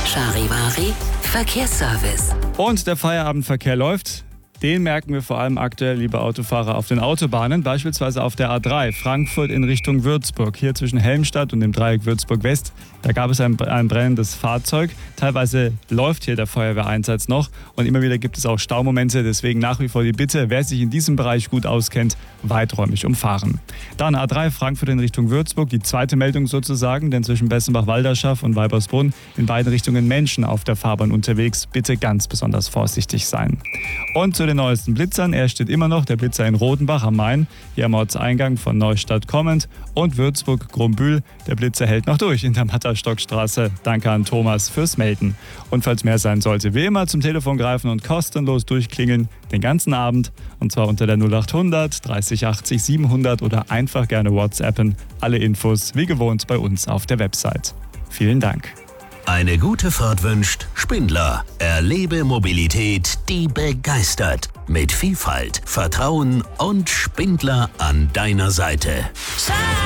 Charivari Verkehrsservice. Und der Feierabendverkehr läuft. Den merken wir vor allem aktuell, liebe Autofahrer, auf den Autobahnen, beispielsweise auf der A3, Frankfurt in Richtung Würzburg. Hier zwischen Helmstadt und dem Dreieck Würzburg-West, da gab es ein brennendes Fahrzeug. Teilweise läuft hier der Feuerwehreinsatz noch und immer wieder gibt es auch Staumomente. Deswegen nach wie vor die Bitte, wer sich in diesem Bereich gut auskennt, weiträumig umfahren. Dann A3, Frankfurt in Richtung Würzburg, die zweite Meldung sozusagen, denn zwischen Bessenbach-Walderschaft und Weibersbrunn in beiden Richtungen Menschen auf der Fahrbahn unterwegs. Bitte ganz besonders vorsichtig sein. Und zu den neuesten Blitzern. Er steht immer noch, der Blitzer in Rodenbach am Main, hier am Ortseingang von Neustadt kommend. Und Würzburg-Grumbühl, der Blitzer hält noch durch in der Matterstockstraße. Danke an Thomas fürs Melden. Und falls mehr sein sollte, wie immer zum Telefon greifen und kostenlos durchklingeln, den ganzen Abend. Und zwar unter der 0800 30 80 700 oder einfach gerne WhatsAppen. Alle Infos wie gewohnt bei uns auf der Website. Vielen Dank. Eine gute Fahrt wünscht Spindler. Erlebe Mobilität, die begeistert. Mit Vielfalt, Vertrauen und Spindler an deiner Seite.